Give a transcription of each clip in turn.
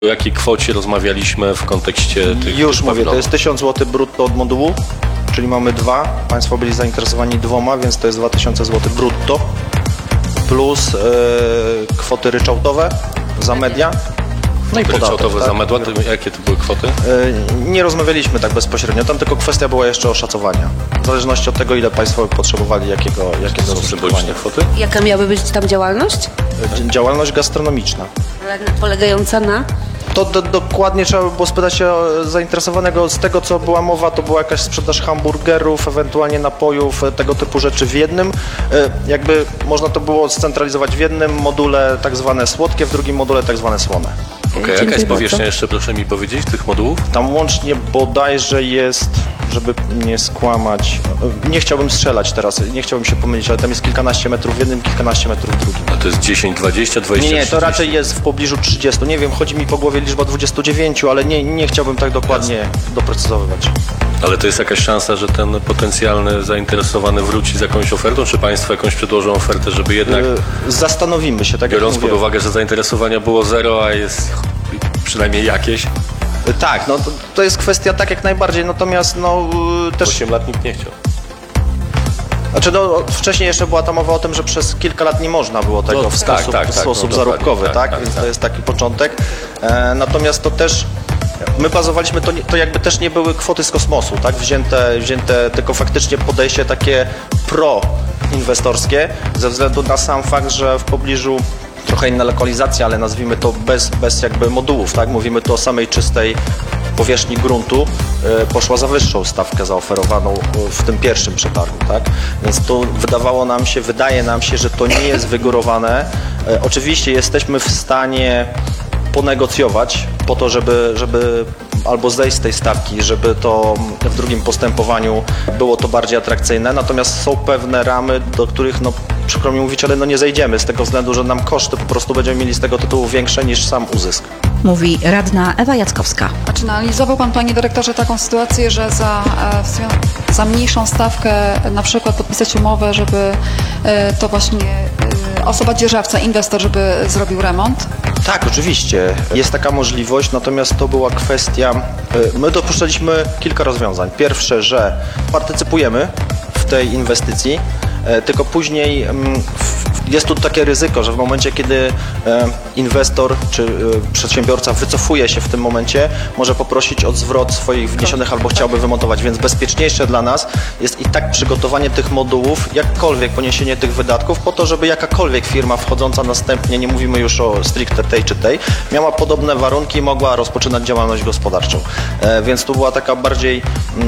O jakiej kwocie rozmawialiśmy w kontekście tych... Już mówię, to jest 1000 zł brutto od modułu, czyli mamy dwa. Państwo byli zainteresowani dwoma, więc to jest 2000 zł brutto. Plus kwoty ryczałtowe za media. No i podatek, ryczałtowe tak? za media, jakie to były kwoty? Nie rozmawialiśmy tak bezpośrednio, tam tylko kwestia była jeszcze oszacowania. W zależności od tego, ile Państwo potrzebowali, jakiego Symboliczne kwoty? Jaka miałaby być tam działalność? Działalność gastronomiczna. Polegająca na? To dokładnie trzeba by było spytać się zainteresowanego. Z tego, co była mowa, to była jakaś sprzedaż hamburgerów, ewentualnie napojów, tego typu rzeczy w jednym. Jakby można to było scentralizować w jednym module tak zwane słodkie, w drugim module tak zwane słone. Okej, jaka jest powierzchnia jeszcze, proszę mi powiedzieć, tych modułów? Tam łącznie bodajże jest, żeby nie skłamać, nie chciałbym strzelać teraz, nie chciałbym się pomylić, ale tam jest kilkanaście metrów w jednym, kilkanaście metrów w drugim. A to jest 10, 20, 20, Nie, to 30? raczej jest w pobliżu 30. Nie wiem, chodzi mi po głowie liczba 29, ale nie chciałbym tak dokładnie doprecyzowywać. Ale to jest jakaś szansa, że ten potencjalny zainteresowany wróci z jakąś ofertą, czy Państwo jakąś przedłożą ofertę, żeby jednak... Zastanowimy się, tak jak Biorąc mówię. pod uwagę, że zainteresowania było zero, a jest przynajmniej jakieś. Tak, no to jest kwestia tak jak najbardziej, natomiast no też... 8 lat nikt nie chciał. Znaczy no wcześniej jeszcze była ta mowa o tym, że przez kilka lat nie można było tego w sposób zarobkowy, tak? Więc to jest taki początek. Natomiast to też... My bazowaliśmy, to jakby też nie były kwoty z kosmosu, tak? Wzięte tylko faktycznie podejście takie pro-inwestorskie, ze względu na sam fakt, że w pobliżu trochę inna lokalizacja, ale nazwijmy to bez jakby modułów, tak? Mówimy tu o samej czystej powierzchni gruntu, poszła za wyższą stawkę zaoferowaną w tym pierwszym przetargu, tak? Więc to wydaje nam się, że to nie jest wygórowane. Oczywiście jesteśmy w stanie ponegocjować po to, żeby albo zejść z tej stawki, żeby to w drugim postępowaniu było to bardziej atrakcyjne, natomiast są pewne ramy, do których no przykro mi mówić, ale no nie zejdziemy z tego względu, że nam koszty po prostu będziemy mieli z tego tytułu większe niż sam uzysk. Mówi radna Ewa Jackowska. A czy analizował Pan, Panie Dyrektorze, taką sytuację, że za mniejszą stawkę na przykład podpisać umowę, żeby to właśnie osoba dzierżawca, inwestor, żeby zrobił remont? Tak, oczywiście. Jest taka możliwość, natomiast to była kwestia... My dopuszczaliśmy kilka rozwiązań. Pierwsze, że partycypujemy w tej inwestycji, tylko później jest tu takie ryzyko, że w momencie, kiedy inwestor czy przedsiębiorca wycofuje się w tym momencie, może poprosić o zwrot swoich wniesionych albo chciałby wymontować, więc bezpieczniejsze dla nas jest i tak przygotowanie tych modułów, jakkolwiek poniesienie tych wydatków po to, żeby jakakolwiek firma wchodząca następnie, nie mówimy już o stricte tej czy tej, miała podobne warunki i mogła rozpoczynać działalność gospodarczą. Więc tu była taka bardziej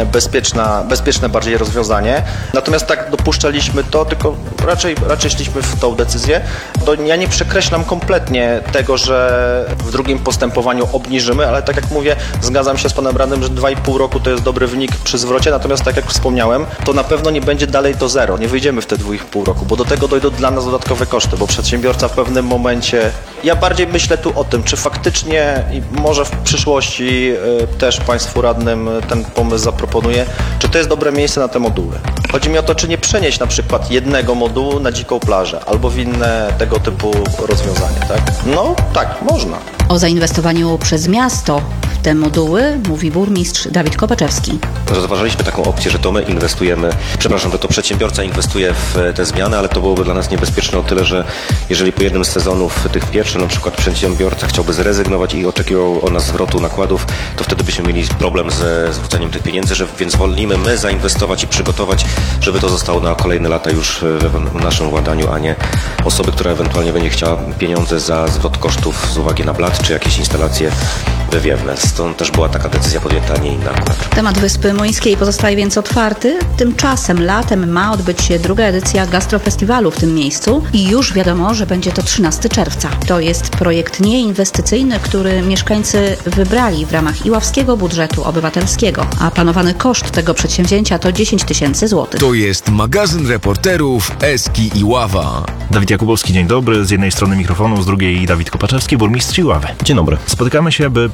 bezpieczne bardziej rozwiązanie. Natomiast tak dopuszczaliśmy to, tylko raczej szliśmy w tą decyzję. To ja nie przekreślam kompletnie tego, że w drugim postępowaniu obniżymy, ale tak jak mówię, zgadzam się z panem radnym, że 2,5 roku to jest dobry wynik przy zwrocie, natomiast tak jak wspomniałem, to na pewno nie będzie dalej to zero, nie wyjdziemy w te 2,5 roku, bo do tego dojdą dla nas dodatkowe koszty, bo przedsiębiorca w pewnym momencie, ja bardziej myślę tu o tym, czy faktycznie i może w przyszłości też państwu radnym ten pomysł zaproponuję, czy to jest dobre miejsce na te moduły. Chodzi mi o to, czy nie przenieść na przykład jednego modułu na dziką plażę albo w inne tego typu rozwiązanie, tak? No tak, można. O zainwestowaniu przez miasto w te moduły mówi burmistrz Dawid Kopaczewski. Rozważaliśmy taką opcję, że to my inwestujemy, że to przedsiębiorca inwestuje w te zmiany, ale to byłoby dla nas niebezpieczne o tyle, że jeżeli po jednym z sezonów tych pierwszych na przykład przedsiębiorca chciałby zrezygnować i oczekiwał od nas zwrotu nakładów, to wtedy byśmy mieli problem ze zwróceniem tych pieniędzy, więc wolimy my zainwestować i przygotować, żeby to zostało na kolejne lata już w naszym władaniu, a nie osoby, która ewentualnie będzie chciała pieniądze za zwrot kosztów z uwagi na blat czy jakieś instalacje wywiewne. Stąd też była taka decyzja podjęta, a nie inna akurat. Temat Wyspy Młyńskiej pozostaje więc otwarty. Tymczasem latem ma odbyć się druga edycja Gastrofestiwalu w tym miejscu i już wiadomo, że będzie to 13 czerwca. To jest projekt nieinwestycyjny, który mieszkańcy wybrali w ramach iławskiego budżetu obywatelskiego, a planowany koszt tego przedsięwzięcia to 10 000 złotych. To jest magazyn reporterów Eski Iława. Dawid Jakubowski, dzień dobry. Z jednej strony mikrofonu, z drugiej Dawid Kopaczewski, burmistrz Iławy. Dzień dobry. Spotykamy się, by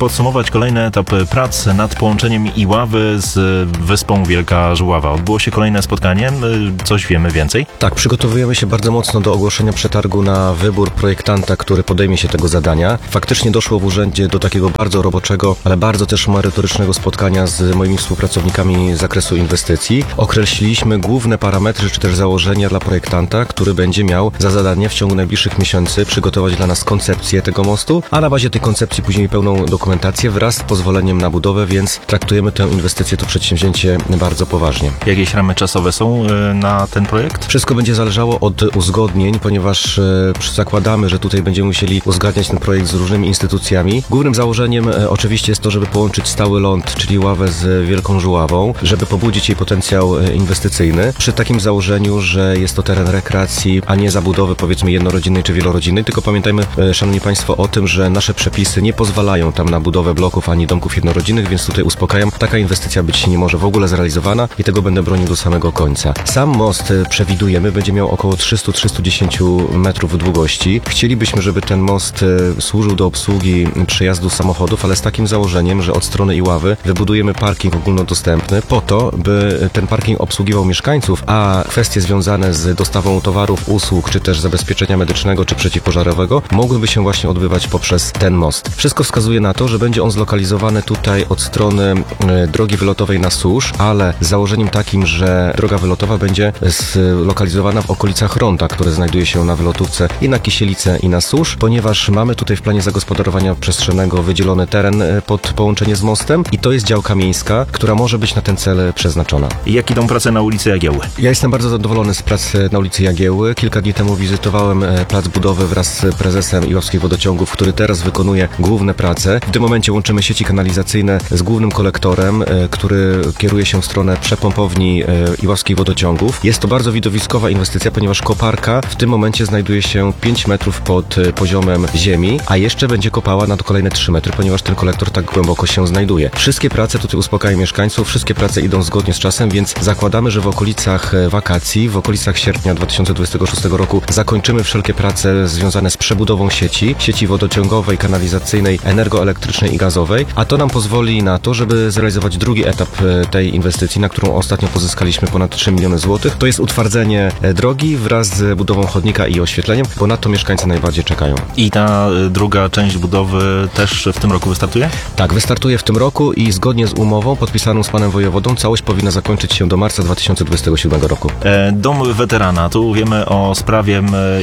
podsumować kolejny etap prac nad połączeniem Iławy z wyspą Wielka Żuława. Odbyło się kolejne spotkanie, coś wiemy więcej? Tak, przygotowujemy się bardzo mocno do ogłoszenia przetargu na wybór projektanta, który podejmie się tego zadania. Faktycznie doszło w urzędzie do takiego bardzo roboczego, ale bardzo też merytorycznego spotkania z moimi współpracownikami z zakresu inwestycji. Określiliśmy główne parametry czy też założenia dla projektanta, który będzie miał za zadanie w ciągu najbliższych miesięcy przygotować dla nas koncepcję tego mostu, a na bazie tej koncepcji później pełną dokumentację wraz z pozwoleniem na budowę, więc traktujemy tę inwestycję, to przedsięwzięcie bardzo poważnie. Jakieś ramy czasowe są na ten projekt? Wszystko będzie zależało od uzgodnień, ponieważ zakładamy, że tutaj będziemy musieli uzgadniać ten projekt z różnymi instytucjami. Głównym założeniem oczywiście jest to, żeby połączyć stały ląd, czyli Iławę z Wielką Żuławą, żeby pobudzić jej potencjał inwestycyjny. Przy takim założeniu, że jest to teren rekreacji, a nie zabudowy powiedzmy jednorodzinnej czy wielorodzinnej, tylko pamiętajmy, szanowni państwo, o tym, że nasze przepisy nie pozwalają tam na budowę bloków ani domków jednorodzinnych, więc tutaj uspokajam, taka inwestycja być nie może w ogóle zrealizowana i tego będę bronił do samego końca. Sam most przewidujemy, będzie miał około 300-310 metrów długości. Chcielibyśmy, żeby ten most służył do obsługi przejazdu samochodów, ale z takim założeniem, że od strony Iławy wybudujemy parking ogólnodostępny po to, by ten parking obsługiwał mieszkańców, a kwestie związane z dostawą towarów, usług, czy też zabezpieczenia medycznego, czy przeciwpożarowego mogłyby się właśnie odbywać poprzez ten most. Wszystko wskazuje na to, że będzie on zlokalizowany tutaj od strony drogi wylotowej na Susz, ale z założeniem takim, że droga wylotowa będzie zlokalizowana w okolicach ronda, które znajduje się na wylotówce i na Kisielice i na Susz, ponieważ mamy tutaj w planie zagospodarowania przestrzennego wydzielony teren pod połączenie z mostem i to jest działka miejska, która może być na ten cel przeznaczona. Jak idą prace na ulicy Jagiełły? Ja jestem bardzo zadowolony z prac na ulicy Jagiełły. Kilka dni temu wizytowałem plac budowy wraz z prezesem Iławskich Wodociągów, który teraz wykonuje główne prace. W tym momencie łączymy sieci kanalizacyjne z głównym kolektorem, który kieruje się w stronę przepompowni Iławskich Wodociągów. Jest to bardzo widowiskowa inwestycja, ponieważ koparka w tym momencie znajduje się 5 metrów pod poziomem ziemi, a jeszcze będzie kopała na kolejne 3 metry, ponieważ ten kolektor tak głęboko się znajduje. Wszystkie prace, tutaj uspokajają mieszkańców, wszystkie prace idą zgodnie z czasem, więc zakładamy, że w okolicach wakacji, w okolicach sierpnia 2026 roku zakończymy wszelkie prace związane z przebudową sieci wodociągowej, kanalizacyjnej, energoelektrycznej i gazowej, a to nam pozwoli na to, żeby zrealizować drugi etap tej inwestycji, na którą ostatnio pozyskaliśmy ponad 3 miliony złotych. To jest utwardzenie drogi wraz z budową chodnika i oświetleniem, bo na to mieszkańcy najbardziej czekają. I ta druga część budowy też w tym roku wystartuje? Tak, wystartuje w tym roku i zgodnie z umową podpisaną z panem wojewodą całość powinna zakończyć się do marca 2027 roku. Dom weterana. Tu wiemy o sprawie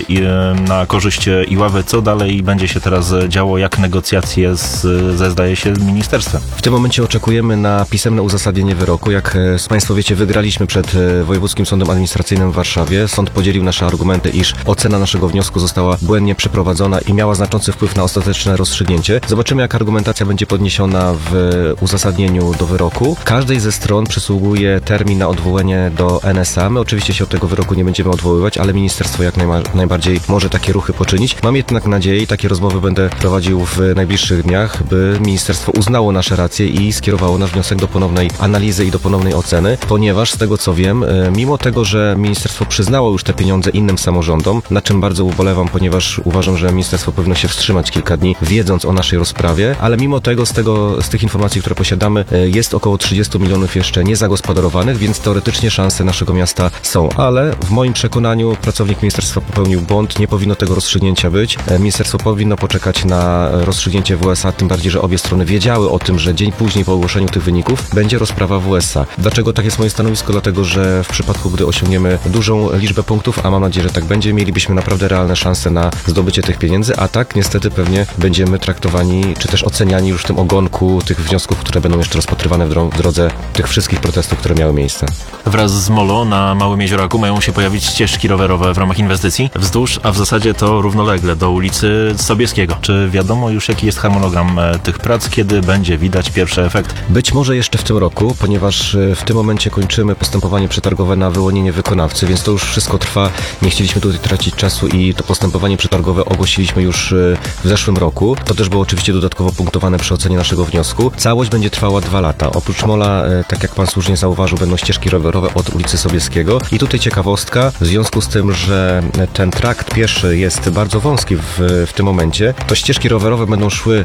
na korzyść Iławy. Co dalej będzie się teraz działo? Jak negocjacje zdaje się, ministerstwem? W tym momencie oczekujemy na pisemne uzasadnienie wyroku. Jak państwo wiecie, wygraliśmy przed Wojewódzkim Sądem Administracyjnym w Warszawie. Sąd podzielił nasze argumenty, iż ocena naszego wniosku została błędnie przeprowadzona i miała znaczący wpływ na ostateczne rozstrzygnięcie. Zobaczymy, jak argumentacja będzie podniesiona w uzasadnieniu do wyroku. Każdej ze stron przysługuje termin na odwołanie do NSA. My oczywiście się od tego wyroku nie będziemy odwoływać, ale ministerstwo jak najbardziej może takie ruchy poczynić. Mam jednak nadzieję i takie rozmowy będę prowadził w najbliższych dniach, by ministerstwo uznało nasze racje i skierowało nasz wniosek do ponownej analizy i do ponownej oceny, ponieważ z tego co wiem, mimo tego, że ministerstwo przyznało już te pieniądze innym samorządom, na czym bardzo ubolewam, ponieważ uważam, że ministerstwo powinno się wstrzymać kilka dni, wiedząc o naszej rozprawie, ale mimo tego z tych informacji, które posiadamy, jest około 30 milionów jeszcze niezagospodarowanych, więc teoretycznie szanse naszego miasta są, ale w moim przekonaniu pracownik ministerstwa popełnił błąd, nie powinno tego rozstrzygnięcia być. Ministerstwo powinno poczekać na rozstrzygnięcie w USA, tym bardziej, że obie strony wiedziały o tym, że dzień później po ogłoszeniu tych wyników będzie rozprawa w USA. Dlaczego tak jest moje stanowisko? Dlatego, że w przypadku, gdy osiągniemy dużą liczbę punktów, a mam nadzieję, że tak będzie, mielibyśmy naprawdę realne szanse na zdobycie tych pieniędzy, a tak niestety pewnie będziemy traktowani, czy też oceniani już w tym ogonku tych wniosków, które będą jeszcze rozpatrywane w drodze tych wszystkich protestów, które miały miejsce. Wraz z Molo na Małym Jezioraku mają się pojawić ścieżki rowerowe w ramach inwestycji wzdłuż, a w zasadzie to równolegle do ulicy Sobieskiego. Czy wiadomo już, jaki jest harmonogram tych prac, kiedy będzie widać pierwszy efekt? Być może jeszcze w tym roku, ponieważ w tym momencie kończymy postępowanie przetargowe na wyłonienie wykonawcy, więc to już wszystko trwa. Nie chcieliśmy tutaj tracić czasu i to postępowanie przetargowe ogłosiliśmy już w zeszłym roku. To też było oczywiście dodatkowo punktowane przy ocenie naszego wniosku. Całość będzie trwała 2 lata. Oprócz Mola, tak jak pan słusznie zauważył, będą ścieżki rowerowe od ulicy Sobieskiego. I tutaj ciekawostka, w związku z tym, że ten trakt pieszy jest bardzo wąski w tym momencie, to ścieżki rowerowe będą szły chodnikiem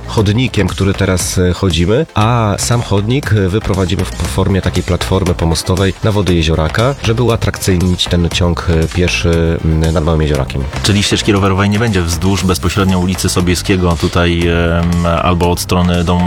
chodnikiem, który teraz chodzimy, a sam chodnik wyprowadzimy w formie takiej platformy pomostowej na wody jezioraka, żeby uatrakcyjnić ten ciąg pieszy nad Małym Jeziorakiem. Czyli ścieżki rowerowej nie będzie wzdłuż bezpośrednio ulicy Sobieskiego tutaj albo od strony Domu